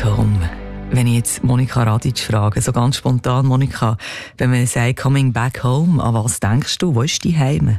Back Home. Wenn ich jetzt Monika Radic frage, so ganz spontan, Monika, wenn man sagt Coming Back Home, an was denkst du? Wo ist die Heime?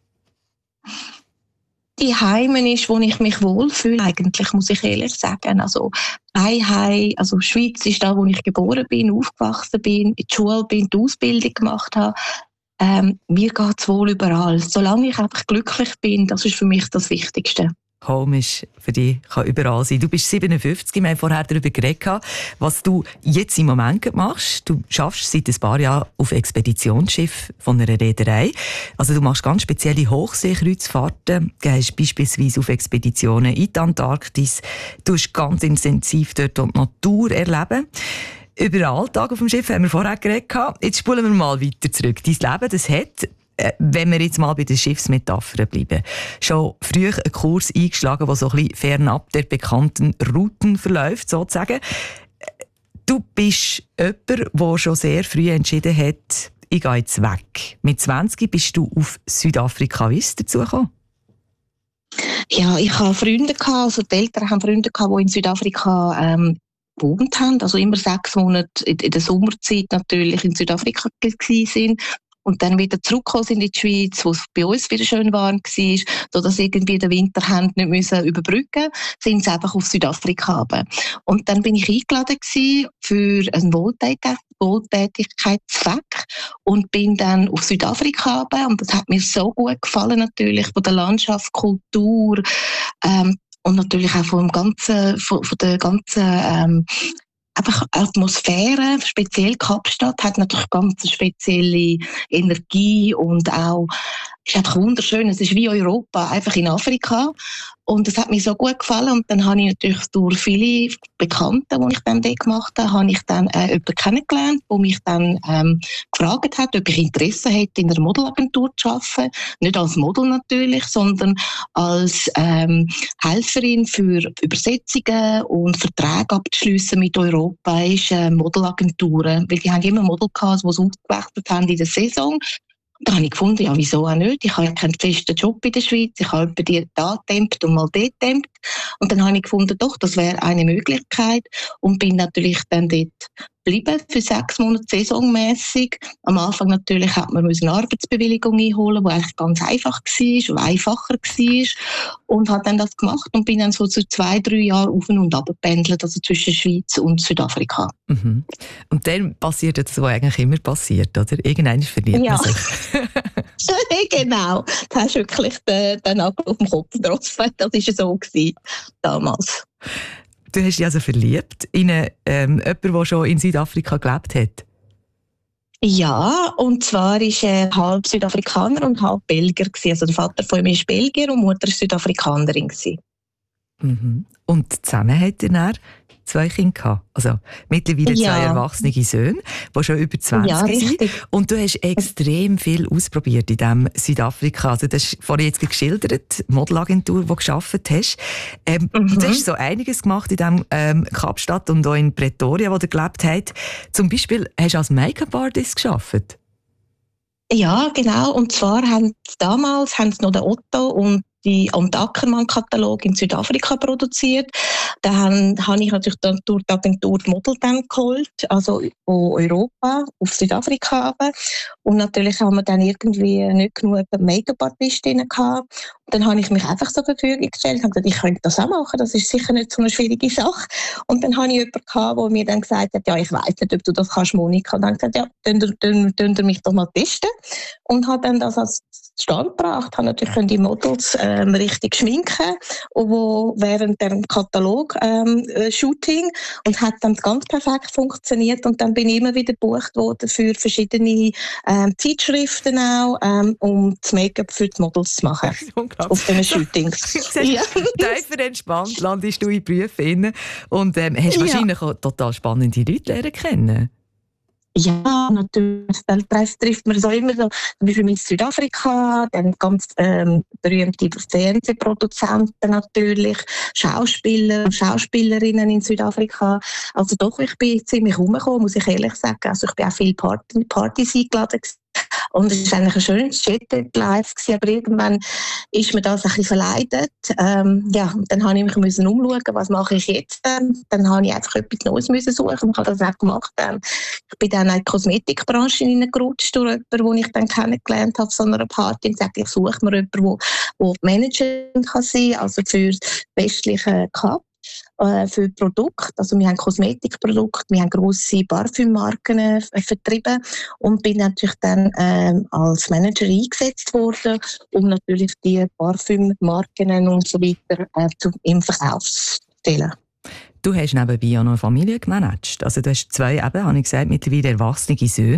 Die Heime ist, wo ich mich wohlfühle, eigentlich, muss ich ehrlich sagen. Also, also Schweiz ist da, wo ich geboren bin, aufgewachsen bin, in die Schule bin, die Ausbildung gemacht habe. Mir geht es wohl überall. Solange ich einfach glücklich bin, das ist für mich das Wichtigste. Home ist für dich, kann überall sein. Du bist 57, wir haben vorher darüber geredet, was du jetzt im Moment machst. Du arbeitest seit ein paar Jahren auf Expeditionsschiff von einer Reederei. Also du machst ganz spezielle Hochseekreuzfahrten, gehst beispielsweise auf Expeditionen in die Antarktis. Du hast ganz intensiv dort die Natur erleben. Über den Alltag auf dem Schiff haben wir vorher geredet. Jetzt spulen wir mal weiter zurück. Dein Leben, das hat, wenn wir jetzt mal bei den Schiffsmetaphern bleiben, schon früh einen Kurs eingeschlagen, der so ein bisschen fernab der bekannten Routen verläuft, sozusagen. Du bist jemand, der schon sehr früh entschieden hat, ich gehe jetzt weg. Mit 20 bist du auf Südafrika. Wie ist es dazu gekommen? Ja, ich hatte Freunde, also die Eltern haben Freunde, die in Südafrika gewohnt haben, also immer 6 Monate in der Sommerzeit natürlich in Südafrika waren. Und dann wieder zurückgekommen sind in die Schweiz, wo es bei uns wieder schön warm war, sodass irgendwie den Winter nicht müssen überbrücken, sind sie einfach auf Südafrika runter. Und dann bin ich eingeladen gewesen für einen Wohltätigkeitszweck und bin dann auf Südafrika runter. Und das hat mir so gut gefallen natürlich, von der Landschaft, Kultur, und natürlich auch von der ganzen einfach Atmosphäre, speziell Kapstadt hat natürlich ganz spezielle Energie und auch ist einfach wunderschön. Es ist wie Europa, einfach in Afrika. Und das hat mir so gut gefallen. Und dann habe ich natürlich durch viele Bekannte, die ich dann dort gemacht habe, habe ich dann jemanden kennengelernt, der mich dann gefragt hat, ob ich Interesse hätte, in einer Modelagentur zu arbeiten. Nicht als Model natürlich, sondern als Helferin für Übersetzungen und Verträge abzuschliessen mit europäischen Modelagenturen. Weil die haben immer Model gehabt, die ausgewechselt haben in der Saison. Da habe ich gefunden, ja, wieso auch nicht? Ich habe ja keinen festen Job in der Schweiz. Ich habe etwa die da tempt und mal dort tempt. Und dann habe ich gefunden, doch, das wäre eine Möglichkeit. Und bin natürlich dann dort geblieben für 6 Monate saisonmässig. Am Anfang natürlich hat man eine Arbeitsbewilligung einholen, die eigentlich ganz einfach war oder einfacher war. Und habe dann das gemacht und bin dann so zu 2-3 Jahren auf und ab gependelt, also zwischen Schweiz und Südafrika. Mhm. Und dann passiert das, was eigentlich immer passiert, oder? Irgendwann verliert man sich. Genau, da hast du wirklich den Nagel auf den Kopf getroffen. Das war so damals. Du hast dich also verliebt in jemanden, der schon in Südafrika gelebt hat? Ja, und zwar war er halb Südafrikaner und halb Belgier. Also der Vater von ihm ist Belgier und die Mutter war Südafrikanerin. Mhm. Und zusammen hat er dann 2 Kinder gehabt. Also mittlerweile 2 erwachsene Söhne, die schon über 20 sind. Und du hast extrem viel ausprobiert in diesem Südafrika. Also du hast vorhin jetzt geschildert, die Modelagentur, die du gearbeitet hast. Du hast so einiges gemacht in diesem Kapstadt und auch in Pretoria, wo du gelebt hast. Zum Beispiel hast du als Make-up-Artist gearbeitet. Ja, genau. Und zwar haben sie noch den Otto und Ackermann-Katalog in Südafrika produziert. Dann habe ich natürlich dann durch die Agentur Model dann geholt, also von Europa auf Südafrika runter. Und natürlich haben wir dann irgendwie nicht genug Make-up-Artistinnen gehabt. Und dann habe ich mich einfach zur Verfügung gestellt und gesagt, ich könnte das auch machen, das ist sicher nicht so eine schwierige Sache. Und dann habe ich jemanden gehabt, der mir dann gesagt hat, ja, ich weiss nicht, ob du das kannst, Monika. Und dann habe ich gesagt, ja, dann mich doch mal testen. Und habe dann das als Stand gebracht, habe natürlich die Models richtig schminken, wo während dem Katalog-Shooting und hat dann ganz perfekt funktioniert und dann bin ich immer wieder gebucht worden für verschiedene Zeitschriften auch, um das Make-up für die Models zu machen auf diesen Shootings. Tiefer entspannt landest du in Berufen und hast wahrscheinlich auch total spannende Leute lernen kennen. Ja, natürlich. Dann trifft man so immer so, zum Beispiel in Südafrika, dann ganz berühmte Fernsehproduzenten natürlich, Schauspieler und Schauspielerinnen in Südafrika. Also doch, ich bin ziemlich rumgekommen, muss ich ehrlich sagen. Also ich bin auch viele Partys eingeladen. Und es war eigentlich ein schönes Jet-Life gewesen, aber irgendwann ist mir das ein bisschen verleidet. Dann habe ich mich umschauen, was mache ich jetzt denn? Dann habe ich einfach etwas Neues müssen suchen und habe das auch gemacht. Ich bin dann in die Kosmetikbranche hineingerutscht durch jemanden, den ich dann kennengelernt habe auf so einer Party und gesagt, ich suche mir jemanden, der Managerin kann sein, also für das westliche Cup. Für Produkte, also wir haben Kosmetikprodukte, wir haben grosse Parfümmarken vertrieben und bin natürlich dann als Manager eingesetzt worden, um natürlich die Parfümmarken und so weiter im Verkauf zu stellen. Du hast nebenbei auch noch eine Familie gemanagt. Also du hast 2, habe ich gesagt, mittlerweile erwachsene Söhne.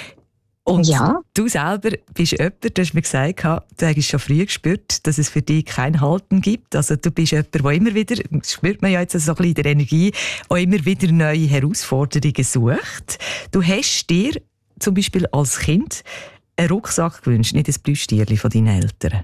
Und ja. Du selber bist jemand, du hast mir gesagt, du hast schon früh gespürt, dass es für dich kein Halten gibt. Also du bist jemand, der immer wieder, das spürt man ja jetzt so ein bisschen in der Energie, auch immer wieder neue Herausforderungen sucht. Du hast dir zum Beispiel als Kind einen Rucksack gewünscht, nicht ein Plüschtierchen von deinen Eltern.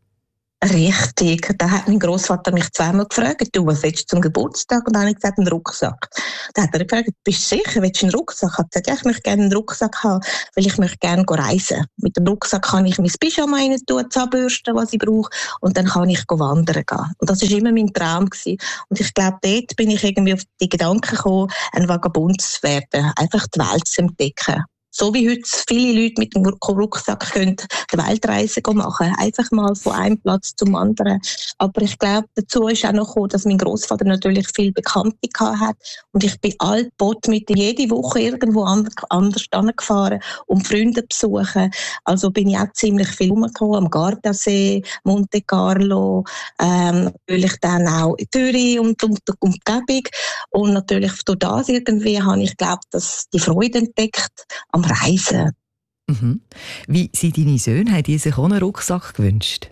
Richtig. Da hat mein Grossvater mich zweimal gefragt, du, was willst du zum Geburtstag? Und dann habe ich gesagt, einen Rucksack. Dann hat er gefragt, bist du sicher, willst du einen Rucksack? Ich habe gesagt, ja, ich möchte gerne einen Rucksack haben, weil ich möchte gerne reisen. Mit dem Rucksack kann ich mein Pyjama rein tun, Zahnbürsten, was ich brauche, und dann kann ich wandern gehen. Und das war immer mein Traum gewesen. Und ich glaube, dort bin ich irgendwie auf die Gedanken gekommen, ein Vagabund zu werden, einfach die Welt zu entdecken. So wie heute viele Leute mit dem Rucksack können die Weltreise machen, einfach mal von einem Platz zum anderen. Aber ich glaube, dazu ist auch noch gekommen, dass mein Großvater natürlich viel Bekannte hat und ich bin altbot mit jede Woche irgendwo anders hingefahren, um Freunde zu besuchen. Also bin ich auch ziemlich viel rumgekommen, am Gardasee, Monte Carlo, natürlich dann auch in Zürich und Umgebung. Und natürlich durch das irgendwie habe ich, glaube dass die Freude entdeckt am Reisen. Mhm. Wie sind deine Söhne? Haben die sich auch einen Rucksack gewünscht?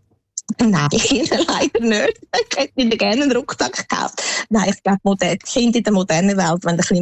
Nein, leider nicht. Ich hätte ihnen gerne einen Rucksack gekauft. Nein, ich glaube, die Kinder in der modernen Welt wollen ein bisschen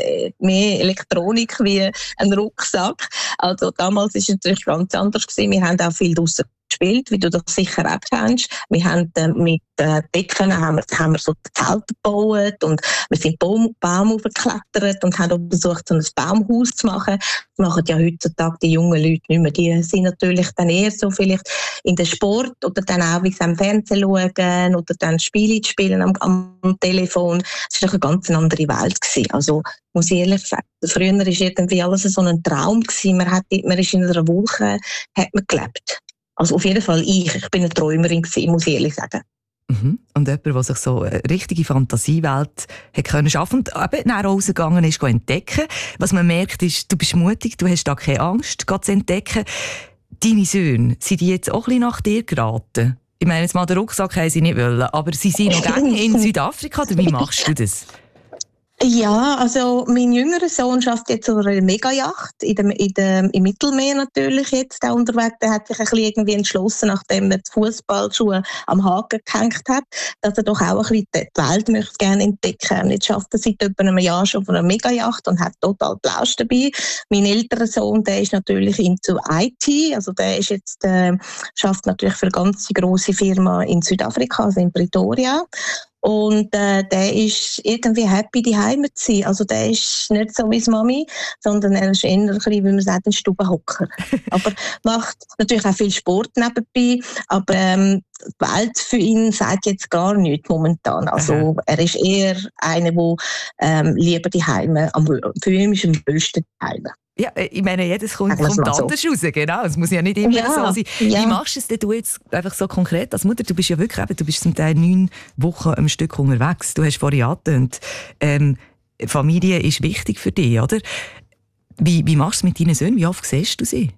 mehr Elektronik wie ein Rucksack. Also damals war es natürlich ganz anders gewesen. Wir haben auch viel draussen gespielt, wie du das sicher auch kennst. Wir haben mit Decken haben wir so Zelte gebaut und wir sind Baum hochgeklettert und haben auch versucht, so ein Baumhaus zu machen. Das machen ja heutzutage die jungen Leute nicht mehr. Die sind natürlich dann eher so vielleicht in den Sport oder dann auch wie sie am Fernsehen schauen oder dann Spiele spielen am Telefon. Das war eine ganz andere Welt gewesen. Also muss ich ehrlich sagen, früher war irgendwie alles so ein Traum gewesen. Man ist in einer Wolke, hat man gelebt. Also auf jeden Fall ich bin eine Träumerin gewesen, muss ich ehrlich sagen. Mhm. Und jemand, der sich so eine richtige Fantasiewelt hat können schaffen und eben nach rausgegangen ist, entdecken. Was man merkt, ist, du bist mutig, du hast da keine Angst, zu entdecken. Deine Söhne, sind die jetzt auch ein bisschen nach dir geraten? Ich meine, jetzt mal den Rucksack haben sie nicht wollen, aber sie sind noch gerne in Südafrika, oder wie machst du das? Ja, also mein jüngerer Sohn schafft jetzt auf einer Megayacht im Mittelmeer natürlich jetzt auch unterwegs. Der hat sich ein bisschen irgendwie entschlossen, nachdem er die Fußballschuhe am Haken gehängt hat, dass er doch auch ein bisschen die Welt möchte gerne entdecken. Und jetzt schafft er seit etwa einem Jahr schon auf einer Megayacht und hat total Plausch dabei. Mein älterer Sohn, der ist natürlich into IT, also der ist jetzt schafft natürlich für eine ganz grosse Firma in Südafrika, also in Pretoria. Und der ist irgendwie happy, daheim zu sein. Also der ist nicht so wie die Mami, sondern er ist eher ein bisschen, wie man sagt, ein Stubenhocker. Aber macht natürlich auch viel Sport nebenbei. Aber die Welt für ihn sagt jetzt gar nichts momentan. Also er ist eher einer, der lieber daheim. Für ihn ist am besten daheim. Ja, ich meine, jedes kommt anders raus, genau. Es muss ja nicht immer so sein. Ja. Wie machst du es denn du jetzt einfach so konkret als Mutter? Du bist ja wirklich, du bist zum Teil 9 Wochen am Stück unterwegs. Du hast vorhin angetönt, Familie ist wichtig für dich, oder? Wie machst du es mit deinen Söhnen? Wie oft siehst du sie?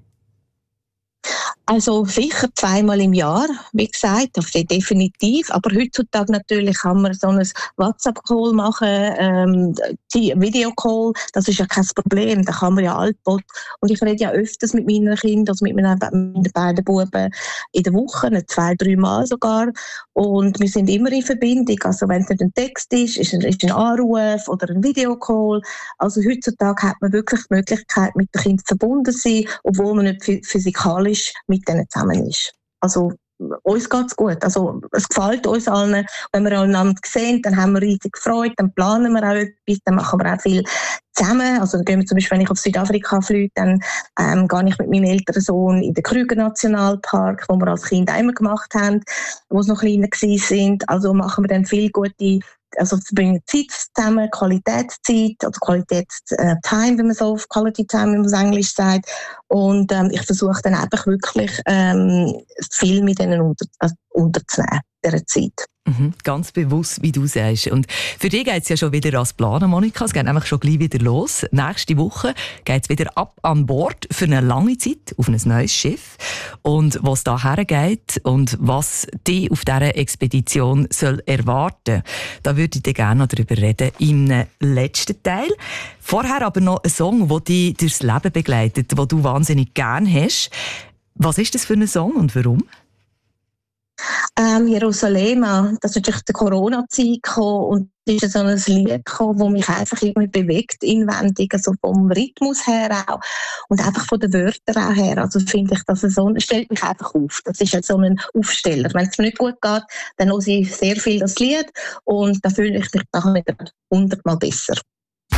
Also sicher 2-mal im Jahr, wie gesagt, definitiv. Aber heutzutage natürlich kann man so ein WhatsApp-Call machen, Videocall, das ist ja kein Problem, da kann man ja altbot. Und ich rede ja öfters mit meinen Kindern, also mit meinen beiden Buben in der Woche, 2-3 Mal sogar. Und wir sind immer in Verbindung. Also wenn es nicht ein Text ist ein Anruf oder ein Videocall. Also heutzutage hat man wirklich die Möglichkeit, mit den Kindern verbunden zu sein, obwohl man nicht physikalisch mit denen zusammen ist. Also uns geht's gut. Also, es gefällt uns allen. Wenn wir einander sehen, dann haben wir riesig Freude, dann planen wir auch etwas, dann machen wir auch viel zusammen. Also, dann gehen wir zum Beispiel, wenn ich auf Südafrika fliege, dann gehe ich mit meinem älteren Sohn in den Krüger-Nationalpark, wo wir als Kind auch immer gemacht haben, wo sie noch kleiner waren. Also machen wir dann viel gute, also verbringen Zeit zusammen, Qualitätszeit oder Qualitätstime, wenn man so auf Quality Time, wie man es Englisch sagt. Und ich versuche dann einfach wirklich viel mit denen unterzunehmen, dieser Zeit. Ganz bewusst, wie du sagst. Und für dich geht es ja schon wieder ans Planen, Monika. Es geht nämlich schon gleich wieder los. Nächste Woche geht es wieder ab an Bord für eine lange Zeit auf ein neues Schiff. Und was da hergeht und was dich auf dieser Expedition soll erwarten, da würde ich dir gerne noch darüber reden im letzten Teil. Vorher aber noch ein Song, der dich durchs Leben begleitet, den du wahnsinnig gerne hast. Was ist das für ein Song und warum? Jerusalem, das ist natürlich die Corona-Zeit gekommen und es ist so ein Lied gekommen, das mich einfach irgendwie bewegt, inwendig, also vom Rhythmus her auch und einfach von den Wörtern auch her. Also finde ich, dass es stellt mich einfach auf. Das ist so ein Aufsteller. Wenn es mir nicht gut geht, dann höre ich sehr viel das Lied und dann fühle ich mich nachher wieder 100-mal besser.